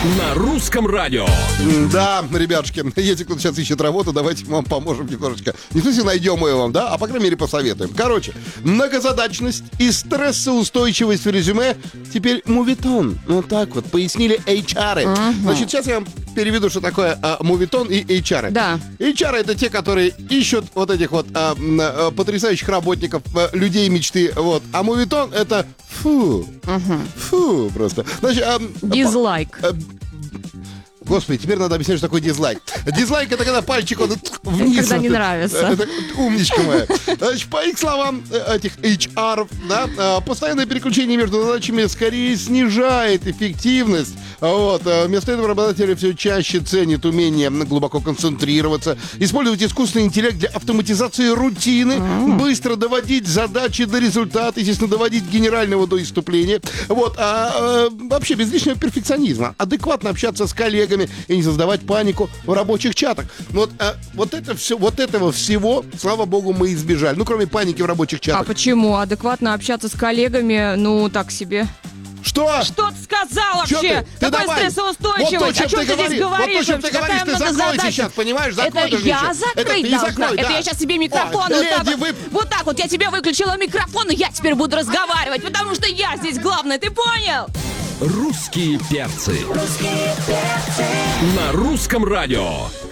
На русском радио. Да, ребятушки, если кто-то сейчас ищет работу, давайте мы вам поможем немножечко. Не в смысле найдем ее вам, да, а по крайней мере посоветуем. Короче, многозадачность и стрессоустойчивость в резюме теперь мувитон. Вот так вот пояснили HR. Значит, сейчас я вам переведу, что такое мувитон и HR. Да. HR это те, которые ищут вот этих вот потрясающих работников, людей мечты. Вот. А мувитон это фу просто. Значит, Дизлайк. Господи, теперь надо объяснять, что такое дизлайк. Дизлайк — это когда пальчик вот вниз. Когда не нравится. Это умничка моя. Значит, по их словам, этих HR, да, постоянное переключение между задачами скорее снижает эффективность. Вот. Вместо этого работодатели все чаще ценят умение глубоко концентрироваться, использовать искусственный интеллект для автоматизации рутины, быстро доводить задачи до результата, естественно, доводить генерального до исступления. Вот. Вообще без лишнего перфекционизма. Адекватно общаться с коллегами и не создавать панику в рабочих чатах. Вот этого всего, слава богу, мы избежали. Ну, кроме паники в рабочих чатах. А почему? Адекватно общаться с коллегами, ну, так себе. Что? Что ты сказал вообще? Ты Какая давай. стрессоустойчивость? Вот то, О чем ты здесь говоришь? Вот то, чем ты говоришь, ты закройся сейчас, понимаешь? Это я закрыть должна? Да. Это я сейчас себе микрофон вот так вот, я тебе выключила микрофон, и я теперь буду разговаривать, потому что я здесь главная, ты понял? Русские перцы. На русском радио.